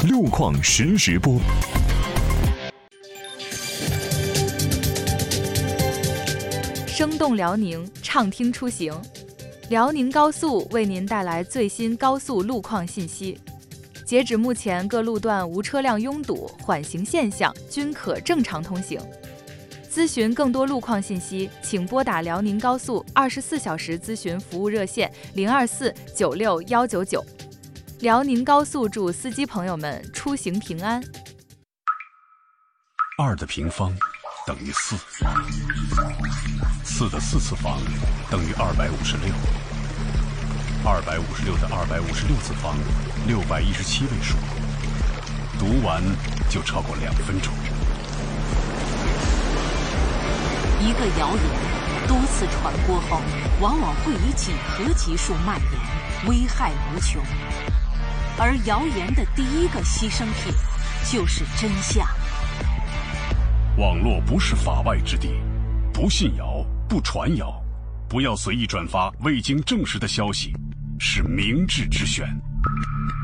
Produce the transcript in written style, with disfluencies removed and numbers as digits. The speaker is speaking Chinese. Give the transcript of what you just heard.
路况实时播。 生动辽宁，畅听出行。辽宁高速为您带来最新高速路况信息。截止目前，各路段无车辆拥堵、缓行现象，均可正常通行。咨询更多路况信息，请拨打辽宁高速24小时咨询服务热线024961199。辽宁高速祝司机朋友们出行平安。 2的平方等于4，4的4次方等于256，256的256次方617位数，读完就超过2分钟。 一个谣言多次传播后，往往会以几何级数蔓延，危害无穷。而谣言的第一个牺牲品就是真相。 网络不是法外之地，不信谣，不传谣，不要随意转发未经证实的消息，是明智之选。